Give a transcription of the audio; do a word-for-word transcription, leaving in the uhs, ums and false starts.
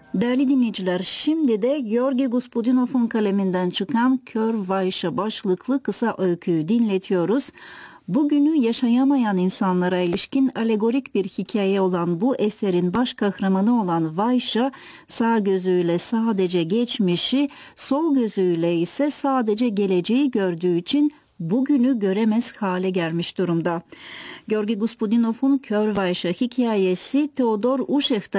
Değerli dinleyiciler, şimdi de Georgi Gospodinov'un kaleminden çıkan Kör Vayşa başlıklı kısa öyküyü dinletiyoruz. Bugünü yaşayamayan insanlara ilişkin alegorik bir hikaye olan bu eserin baş kahramanı olan Vayşa, sağ gözüyle sadece geçmişi, sol gözüyle ise sadece geleceği gördüğü için bugünü göremez hale gelmiş durumda. Georgi Gospodinov'un Kör Vayşa hikayesi Theodor Ushef